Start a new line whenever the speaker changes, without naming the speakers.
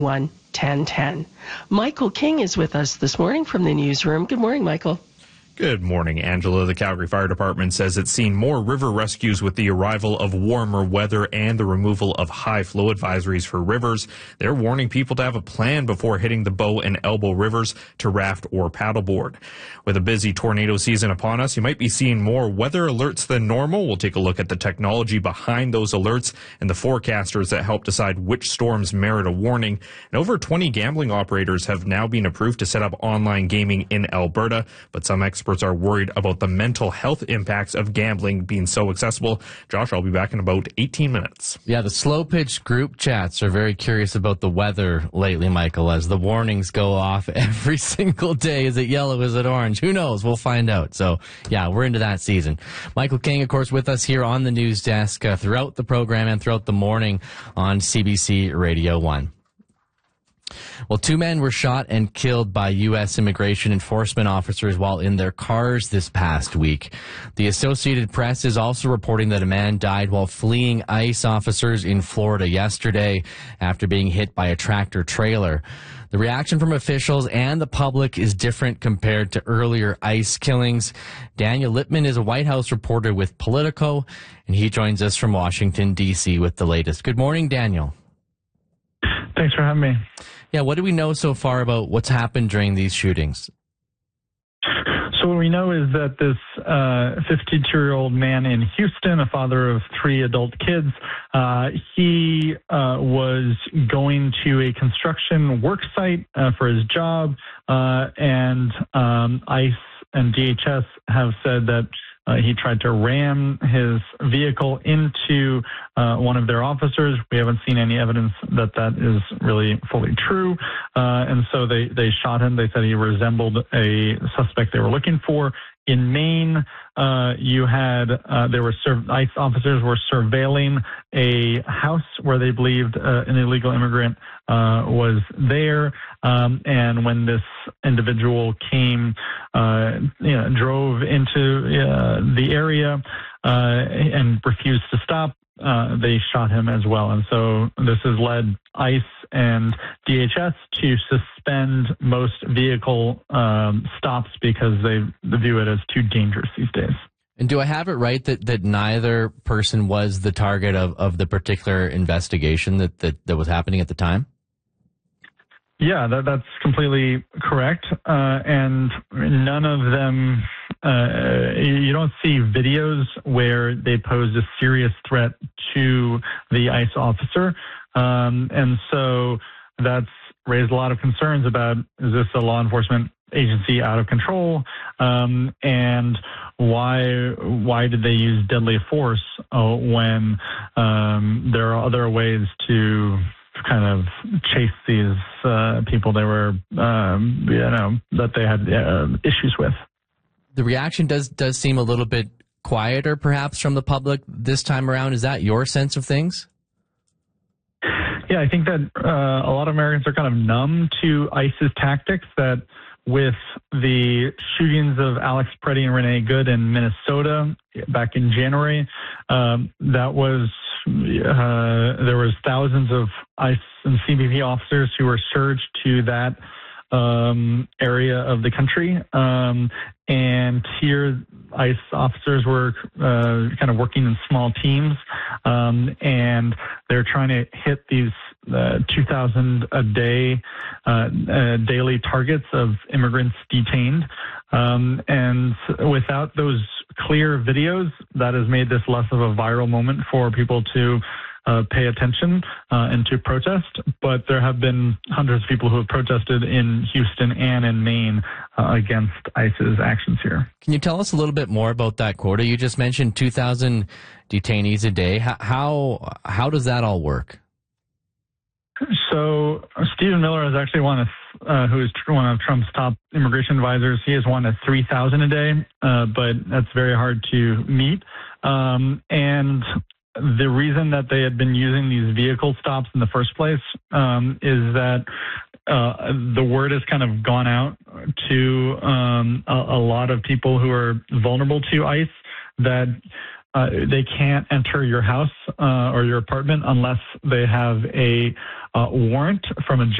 1010. Michael King is with us this morning from the newsroom. Good morning, Michael.
Good morning, Angela. The Calgary Fire Department says it's seen more river rescues with the arrival of warmer weather and the removal of high flow advisories for rivers. They're warning people to have a plan before hitting the Bow and Elbow rivers to raft or paddleboard. With a busy tornado season upon us, you might be seeing more weather alerts than normal. We'll take a look at the technology behind those alerts and the forecasters that help decide which storms merit a warning. And over 20 gambling operators have now been approved to set up online gaming in Alberta, but some experts are worried about the mental health impacts of gambling being so accessible. Josh, I'll be back in about 18 minutes.
Yeah, the slow pitch group chats are very curious about the weather lately, Michael, as the warnings go off every single day. Is it yellow? Is it orange? Who knows? We'll find out. So, yeah, we're into that season. Michael King, of course, with us here on the news desk throughout the program and throughout the morning on CBC Radio 1. Well, 2 men were shot and killed by U.S. immigration enforcement officers while in their cars this past week. The Associated Press is also reporting that a man died while fleeing ICE officers in Florida yesterday after being hit by a tractor trailer. The reaction from officials and the public is different compared to earlier ICE killings. Daniel Lippman is a White House reporter with Politico, and he joins us from Washington, D.C. with the latest. Good morning, Daniel.
Thanks for having me.
Yeah, what do we know so far about what's happened during these shootings?
So what we know is that this 52-year-old man in Houston, a father of 3 adult kids, he was going to a construction work site for his job, and ICE and DHS have said that he tried to ram his vehicle into one of their officers. We haven't seen any evidence that that is really fully true. And so they shot him. They said he resembled a suspect they were looking for. In Maine, ICE officers were surveilling a house where they believed an illegal immigrant was there. And when this individual drove into the area and refused to stop, they shot him as well. And so this has led ICE and DHS to suspend most vehicle stops because they view it as too dangerous these days.
And do I have it right that neither person was the target of the particular investigation that was happening at the time?
Yeah, that's completely correct. And none of them, you don't see videos where they pose a serious threat to the ICE officer. And so that's raised a lot of concerns about, is this a law enforcement agency out of control? And why did they use deadly force when there are other ways to kind of chase these people they were, that they had issues with?
The reaction does seem a little bit quieter, perhaps, from the public this time around. Is that your sense of things?
Yeah, I think that a lot of Americans are kind of numb to ICE's tactics, that with the shootings of Alex Preddy and Renee Good in Minnesota back in January, there was thousands of ICE and CBP officers who were surged to that area of the country. And here, ICE officers were kind of working in small teams, and they're trying to hit these 2,000 a day daily targets of immigrants detained. And without those clear videos, that has made this less of a viral moment for people to pay attention and to protest. But there have been hundreds of people who have protested in Houston and in Maine against ICE's actions here.
Can you tell us a little bit more about that quota? You just mentioned 2,000 detainees a day. How does that all work?
So Stephen Miller is actually who is one of Trump's top immigration advisors. He has one at 3,000 a day, but that's very hard to meet. And the reason that they had been using these vehicle stops in the first place is that the word has kind of gone out to a lot of people who are vulnerable to ICE that they can't enter your house or your apartment unless they have a warrant from a